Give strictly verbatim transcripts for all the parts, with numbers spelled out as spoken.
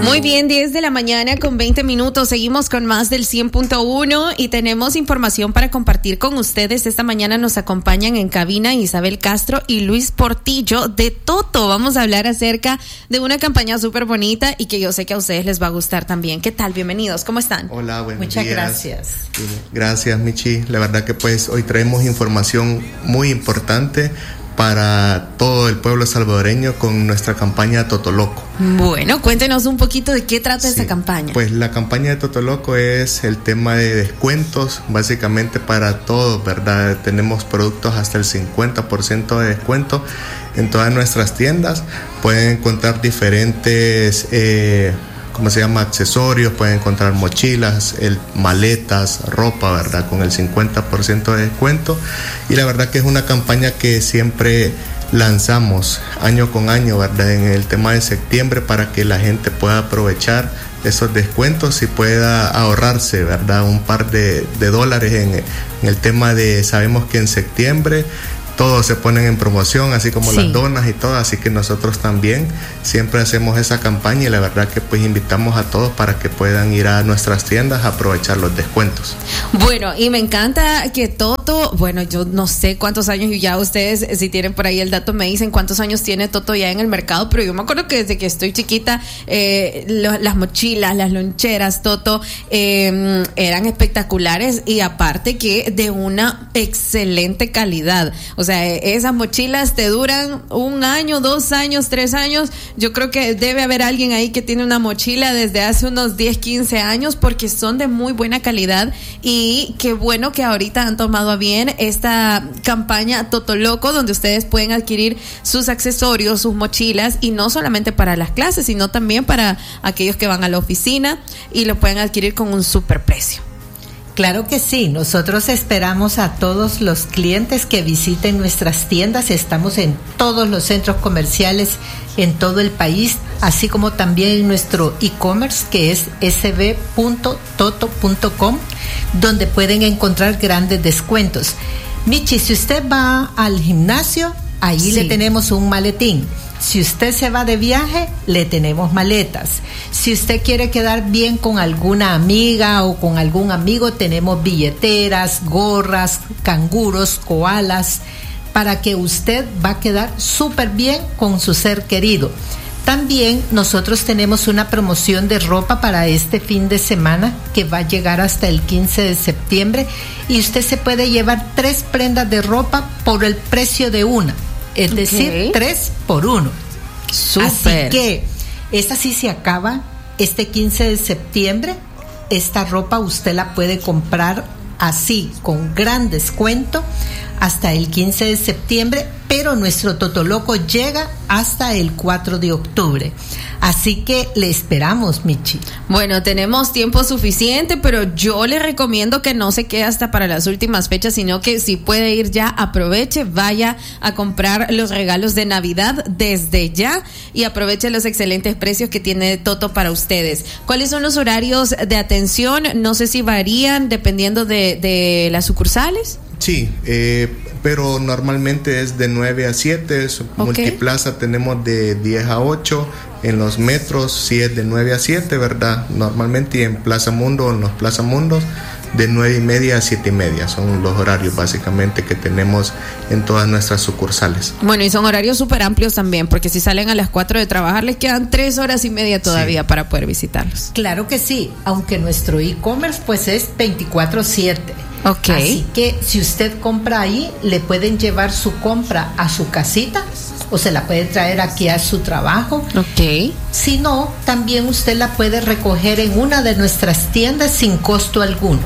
Muy bien, diez de la mañana con veinte minutos. Seguimos con más del cien punto uno y tenemos información para compartir con ustedes. Esta mañana nos acompañan en cabina Isabel Castro y Luis Portillo de Toto. Vamos a hablar acerca de una campaña súper bonita y que yo sé que a ustedes les va a gustar también. ¿Qué tal? Bienvenidos. ¿Cómo están? Hola, buenos Muchas días. gracias. Gracias, Michi. La verdad que pues hoy traemos información muy importante para todo el pueblo salvadoreño con nuestra campaña Totoloco. Bueno, cuéntenos un poquito de qué trata Sí, esta campaña. Pues la campaña de Totoloco es el tema de descuentos, básicamente para todos, ¿verdad? Tenemos productos hasta el cincuenta por ciento de descuento en todas nuestras tiendas. Pueden encontrar diferentes eh, ¿cómo se llama? accesorios, pueden encontrar mochilas, el, maletas, ropa, ¿verdad? Con el cincuenta por ciento de descuento. Y la verdad que es una campaña que siempre lanzamos año con año, ¿verdad? En el tema de septiembre, para que la gente pueda aprovechar esos descuentos y pueda ahorrarse, ¿verdad? Un par de, de dólares en, en el tema de, sabemos que en septiembre todos se ponen en promoción, así como sí. las donas y todo, así que nosotros también siempre hacemos esa campaña y la verdad que pues invitamos a todos para que puedan ir a nuestras tiendas a aprovechar los descuentos. Bueno, y me encanta que Toto, bueno, yo no sé cuántos años, y ya ustedes, si tienen por ahí el dato, me dicen cuántos años tiene Toto ya en el mercado, pero yo me acuerdo que desde que estoy chiquita, eh, lo, las mochilas, las loncheras, Toto, eh, eran espectaculares y aparte que de una excelente calidad. O sea, esas mochilas te duran un año, dos años, tres años. Yo creo que debe haber alguien ahí que tiene una mochila desde hace unos diez, quince años porque son de muy buena calidad y qué bueno que ahorita han tomado a bien esta campaña Totoloco, donde ustedes pueden adquirir sus accesorios, sus mochilas y no solamente para las clases, sino también para aquellos que van a la oficina y lo pueden adquirir con un super precio. Claro que sí, nosotros esperamos a todos los clientes que visiten nuestras tiendas. Estamos en todos los centros comerciales en todo el país, así como también en nuestro e-commerce que es s b punto toto punto com, donde pueden encontrar grandes descuentos. Michi, si usted va al gimnasio, ahí sí. le tenemos un maletín. Si usted se va de viaje, le tenemos maletas. Si usted quiere quedar bien con alguna amiga o con algún amigo, tenemos billeteras, gorras, canguros, koalas, para que usted va a quedar súper bien con su ser querido. También nosotros tenemos una promoción de ropa para este fin de semana que va a llegar hasta el quince de septiembre y usted se puede llevar tres prendas de ropa por el precio de una. Es decir, okay. tres por uno. Super. Así que esta sí se acaba este quince de septiembre. Esta ropa usted la puede comprar así, con gran descuento, hasta el quince de septiembre, pero nuestro Totoloco llega hasta el cuatro de octubre. Así que le esperamos, Michi. Bueno, tenemos tiempo suficiente, pero yo le recomiendo que no se quede hasta para las últimas fechas, sino que si puede ir ya, aproveche, vaya a comprar los regalos de Navidad desde ya y aproveche los excelentes precios que tiene Toto para ustedes. ¿Cuáles son los horarios de atención? No sé si varían dependiendo de, de las sucursales. Sí, eh, pero normalmente es de nueve a siete, okay. Multiplaza tenemos de diez a ocho, en los metros sí es de nueve a siete, ¿verdad? Normalmente y en Plaza Mundo, en los Plaza Mundos, de nueve y media a siete y media, son los horarios básicamente que tenemos en todas nuestras sucursales. Bueno, y son horarios súper amplios también, porque si salen a las cuatro de trabajar les quedan tres horas y media todavía sí. para poder visitarlos. Claro que sí, aunque nuestro e-commerce pues es veinticuatro siete. Okay. Así que si usted compra ahí, le pueden llevar su compra a su casita o se la puede traer aquí a su trabajo. Okay. Si no, también usted la puede recoger en una de nuestras tiendas sin costo alguno.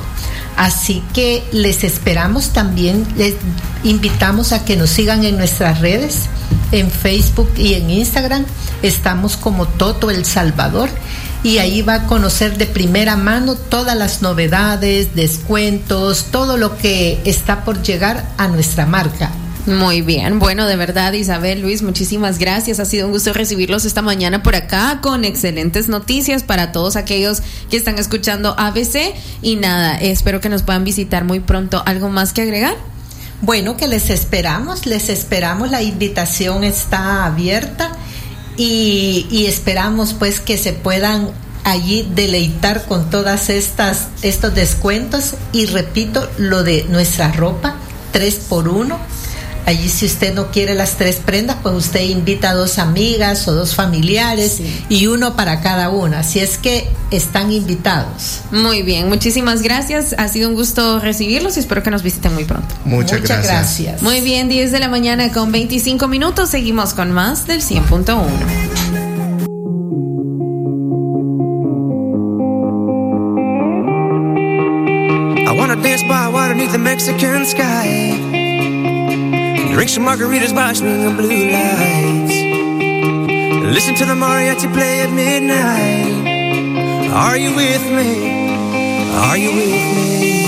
Así que les esperamos también, les invitamos a que nos sigan en nuestras redes, en Facebook y en Instagram. Estamos como Toto El Salvador. Y ahí va a conocer de primera mano todas las novedades, descuentos, todo lo que está por llegar a nuestra marca. Muy bien, bueno, de verdad, Isabel, Luis, muchísimas gracias. Ha sido un gusto recibirlos esta mañana por acá con excelentes noticias para todos aquellos que están escuchando A B C. Y nada, espero que nos puedan visitar muy pronto. ¿Algo más que agregar? Bueno, que les esperamos, les esperamos, la invitación está abierta. y, y esperamos pues que se puedan allí deleitar con todas estas estos descuentos. Y repito, lo de nuestra ropa, tres por uno. Allí, si usted no quiere las tres prendas, pues usted invita a dos amigas o dos familiares, sí, y uno para cada una. Así es que están invitados. Muy bien, muchísimas gracias. Ha sido un gusto recibirlos y espero que nos visiten muy pronto. Muchas, Muchas gracias. gracias. Muy bien, diez de la mañana con veinticinco minutos. Seguimos con más del cien punto uno. I wanna dance by water beneath the Mexican sky. Drink some margaritas by swinging blue lights. Listen to the mariachi play at midnight. Are you with me? Are you with me?